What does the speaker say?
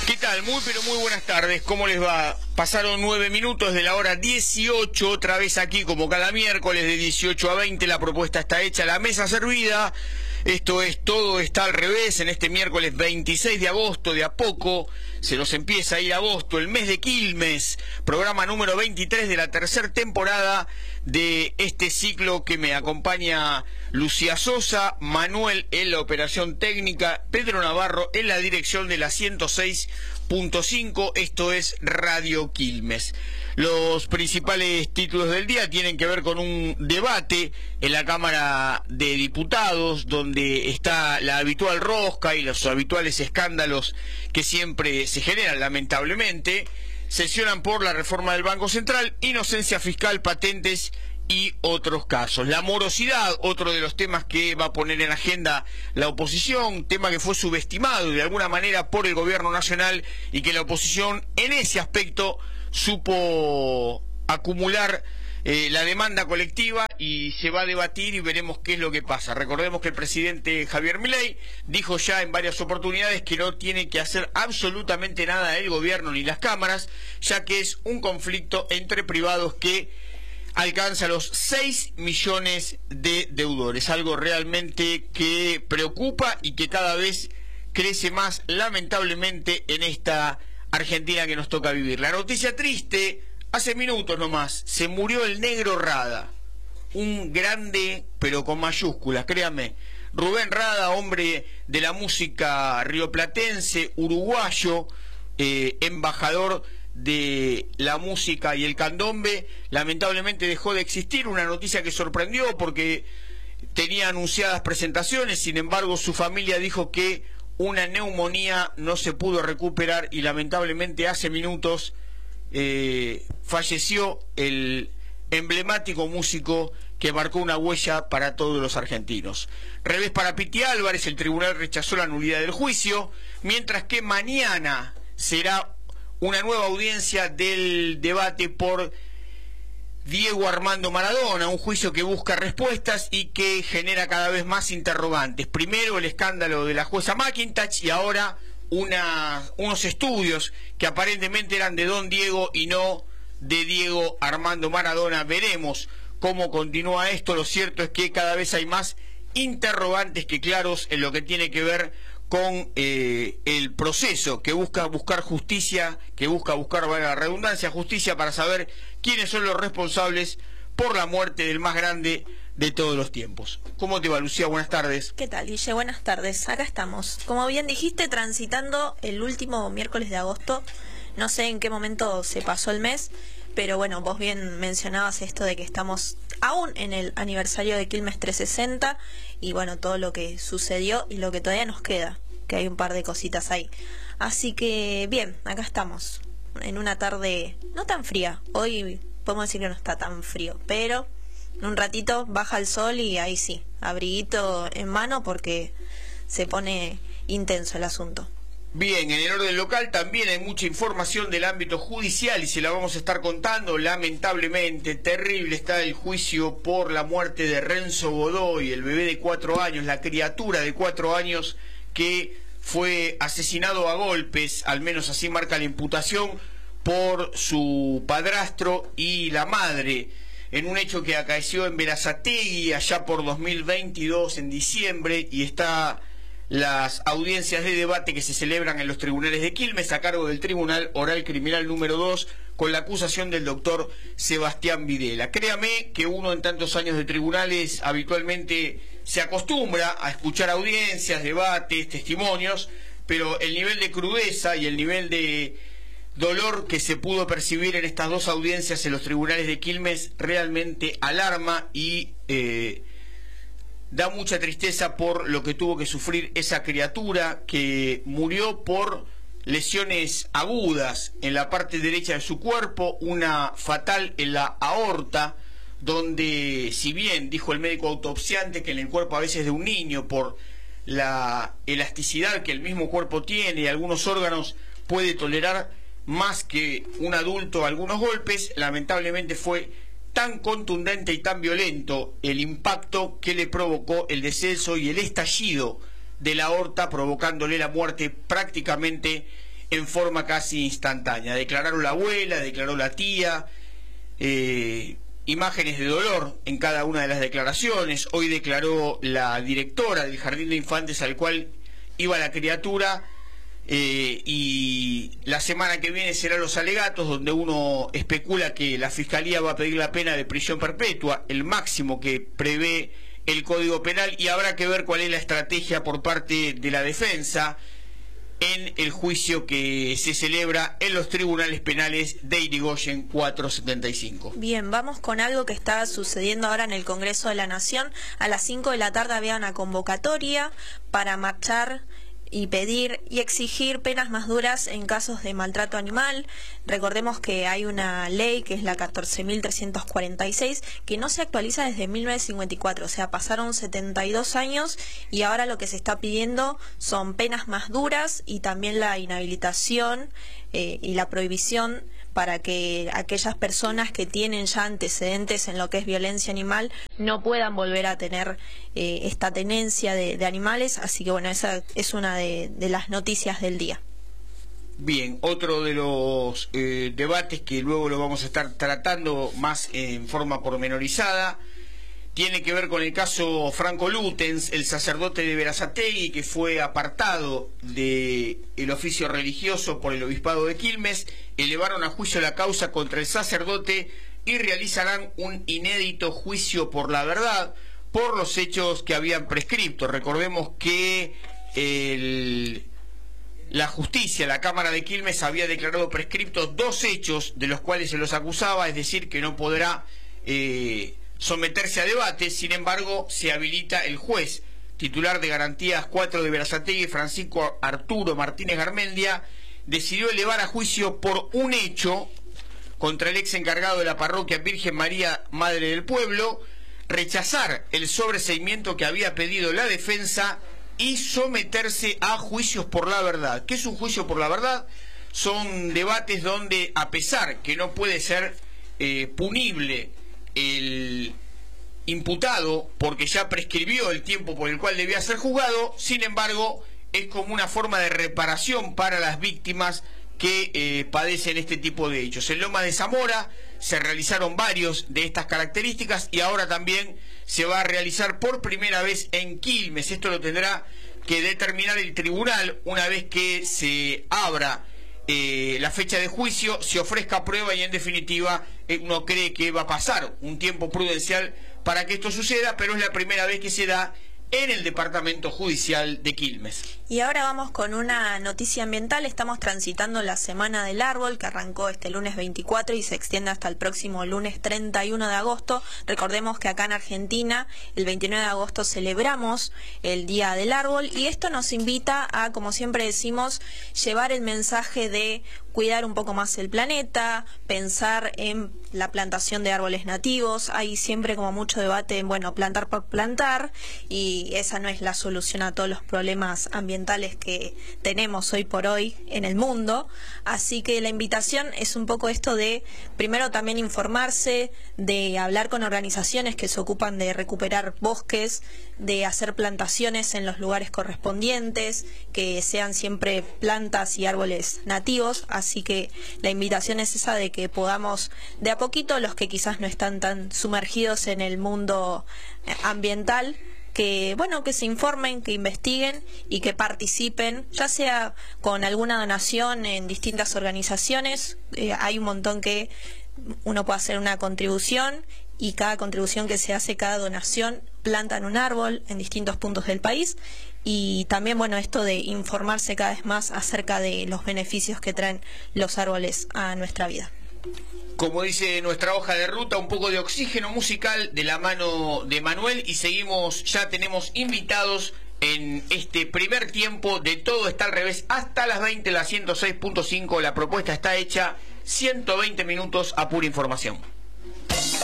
¿Qué tal? Muy pero muy buenas tardes, ¿cómo les va? Pasaron 9 minutos de la hora 18, otra vez aquí como cada miércoles de 18 a 20, la propuesta está hecha, la mesa servida. Esto es Todo está al revés en este miércoles 26 de agosto, de a poco se nos empieza a ir agosto, el mes de Quilmes, programa número 23 de la tercera temporada de este ciclo que me acompaña Lucía Sosa, Manuel en la operación técnica, Pedro Navarro en la dirección de la 106.5, esto es Radio Quilmes. Los principales títulos del día tienen que ver con un debate en la Cámara de Diputados, donde está la habitual rosca y los habituales escándalos que siempre se generan, lamentablemente. Sesionan por la reforma del Banco Central, inocencia fiscal, patentes y otros casos. La morosidad, otro de los temas que va a poner en agenda la oposición, tema que fue subestimado de alguna manera por el gobierno nacional y que la oposición en ese aspecto supo acumular la demanda colectiva y se va a debatir y veremos qué es lo que pasa. Recordemos que el presidente Javier Milei dijo ya en varias oportunidades que no tiene que hacer absolutamente nada el gobierno ni las cámaras, ya que es un conflicto entre privados que alcanza los 6 millones de deudores, algo realmente que preocupa y que cada vez crece más, lamentablemente, en esta Argentina que nos toca vivir. La noticia triste, hace minutos nomás, se murió el Negro Rada, un grande, pero con mayúsculas, créame. Rubén Rada, hombre de la música rioplatense, uruguayo, embajador de la música y el candombe, lamentablemente dejó de existir, una noticia que sorprendió porque tenía anunciadas presentaciones, sin embargo su familia dijo que una neumonía no se pudo recuperar y lamentablemente hace minutos falleció el emblemático músico que marcó una huella para todos los argentinos. Revés para Piti Álvarez, el tribunal rechazó la nulidad del juicio, mientras que mañana será una nueva audiencia del debate por Diego Armando Maradona, un juicio que busca respuestas y que genera cada vez más interrogantes. Primero el escándalo de la jueza McIntosh y ahora unos estudios que aparentemente eran de Don Diego y no de Diego Armando Maradona. Veremos cómo continúa esto. Lo cierto es que cada vez hay más interrogantes que claros en lo que tiene que ver con el proceso que busca buscar justicia, que busca buscar, valga la redundancia, justicia para saber quiénes son los responsables por la muerte del más grande de todos los tiempos. ¿Cómo te va, Lucía? Buenas tardes. ¿Qué tal, Guille? Buenas tardes. Acá estamos. Como bien dijiste, transitando el último miércoles de agosto. No sé en qué momento se pasó el mes, pero bueno, vos bien mencionabas esto de que estamos aún en el aniversario de Quilmes 360 y bueno, todo lo que sucedió y lo que todavía nos queda, que hay un par de cositas ahí. Así que bien, acá estamos, en una tarde no tan fría. Hoy podemos decir que no está tan frío, pero en un ratito baja el sol y ahí sí, abriguito en mano porque se pone intenso el asunto. Bien, en el orden local también hay mucha información del ámbito judicial y se la vamos a estar contando. Lamentablemente, terrible está el juicio por la muerte de Renzo Godoy, el bebé de 4 años, la criatura de 4 años que fue asesinado a golpes, al menos así marca la imputación, por su padrastro y la madre, en un hecho que acaeció en Berazategui allá por 2022, en diciembre, y está las audiencias de debate que se celebran en los tribunales de Quilmes a cargo del Tribunal Oral Criminal número 2 con la acusación del doctor Sebastián Videla. Créame que uno en tantos años de tribunales habitualmente se acostumbra a escuchar audiencias, debates, testimonios, pero el nivel de crudeza y el nivel de dolor que se pudo percibir en estas dos audiencias en los tribunales de Quilmes realmente alarma y da mucha tristeza por lo que tuvo que sufrir esa criatura que murió por lesiones agudas en la parte derecha de su cuerpo, una fatal en la aorta, donde si bien dijo el médico autopsiante que en el cuerpo a veces de un niño por la elasticidad que el mismo cuerpo tiene y algunos órganos puede tolerar más que un adulto algunos golpes, lamentablemente fue tan contundente y tan violento el impacto que le provocó el deceso y el estallido de la aorta, provocándole la muerte prácticamente en forma casi instantánea. Declararon la abuela, declaró la tía, imágenes de dolor en cada una de las declaraciones. Hoy declaró la directora del jardín de infantes al cual iba la criatura, y la semana que viene serán los alegatos, donde uno especula que la Fiscalía va a pedir la pena de prisión perpetua, el máximo que prevé el Código Penal, y habrá que ver cuál es la estrategia por parte de la defensa en el juicio que se celebra en los tribunales penales de Irigoyen 475. Bien, vamos con algo que está sucediendo ahora en el Congreso de la Nación. A las 5 de la tarde había una convocatoria para marchar y pedir y exigir penas más duras en casos de maltrato animal. Recordemos que hay una ley que es la 14.346 que no se actualiza desde 1954, o sea, pasaron 72 años y ahora lo que se está pidiendo son penas más duras y también la inhabilitación y la prohibición para que aquellas personas que tienen ya antecedentes en lo que es violencia animal no puedan volver a tener esta tenencia de animales. Así que bueno, esa es una de las noticias del día. Bien, otro de los debates que luego lo vamos a estar tratando más en forma pormenorizada tiene que ver con el caso Franco Lutens, el sacerdote de Berazategui que fue apartado del oficio religioso por el obispado de Quilmes. Elevaron a juicio la causa contra el sacerdote y realizarán un inédito juicio por la verdad por los hechos que habían prescripto. Recordemos que la justicia, la Cámara de Quilmes, había declarado prescriptos 2 hechos de los cuales se los acusaba, es decir, que no podrá someterse a debate. Sin embargo, se habilita el juez titular de Garantías 4 de Berazategui, Francisco Arturo Martínez Garmendia, decidió elevar a juicio por un hecho contra el ex encargado de la parroquia Virgen María Madre del Pueblo, rechazar el sobreseimiento que había pedido la defensa y someterse a juicios por la verdad. ¿Qué es un juicio por la verdad? Son debates donde, a pesar que no puede ser punible el imputado porque ya prescribió el tiempo por el cual debía ser juzgado, sin embargo es como una forma de reparación para las víctimas que padecen este tipo de hechos. En Lomas de Zamora se realizaron varios de estas características y ahora también se va a realizar por primera vez en Quilmes. Esto lo tendrá que determinar el tribunal una vez que se abra la fecha de juicio, se ofrezca prueba y en definitiva uno cree que va a pasar un tiempo prudencial para que esto suceda, pero es la primera vez que se da en el Departamento Judicial de Quilmes. Y ahora vamos con una noticia ambiental. Estamos transitando la Semana del Árbol, que arrancó este lunes 24 y se extiende hasta el próximo lunes 31 de agosto. Recordemos que acá en Argentina, el 29 de agosto celebramos el Día del Árbol y esto nos invita a, como siempre decimos, llevar el mensaje de cuidar un poco más el planeta, pensar en la plantación de árboles nativos. Hay siempre como mucho debate en, bueno, plantar por plantar, y esa no es la solución a todos los problemas ambientales que tenemos hoy por hoy en el mundo. Así que la invitación es un poco esto de, primero también informarse, de hablar con organizaciones que se ocupan de recuperar bosques, de hacer plantaciones en los lugares correspondientes, que sean siempre plantas y árboles nativos. Así que la invitación es esa, de que podamos de a poquito, los que quizás no están tan sumergidos en el mundo ambiental, que bueno, que se informen, que investiguen y que participen, ya sea con alguna donación en distintas organizaciones. Hay un montón que uno puede hacer una contribución, y cada contribución que se hace, cada donación, plantan un árbol en distintos puntos del país. Y también, bueno, esto de informarse cada vez más acerca de los beneficios que traen los árboles a nuestra vida. Como dice nuestra hoja de ruta, un poco de oxígeno musical de la mano de Manuel, y seguimos, ya tenemos invitados en este primer tiempo de Todo Está al Revés hasta las 20, la 106.5. La propuesta está hecha, 120 minutos a pura información.